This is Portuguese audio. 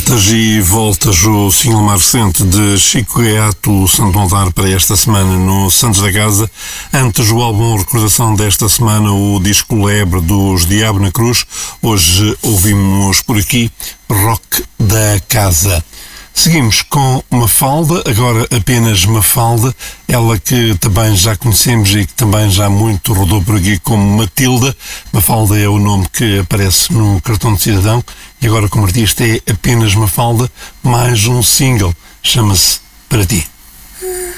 Voltas e voltas, o single mais recente de Chico Reato, Santo Altar, para esta semana no Santos da Casa. Antes o álbum Recordação desta semana, o disco Lebre dos Diabo na Cruz. Hoje ouvimos por aqui Rock da Casa. Seguimos com Mafalda, agora apenas Mafalda, ela que também já conhecemos e que também já muito rodou por aqui como Matilda. Mafalda é o nome que aparece no cartão de cidadão e agora como artista é apenas Mafalda, mais um single, chama-se Para Ti.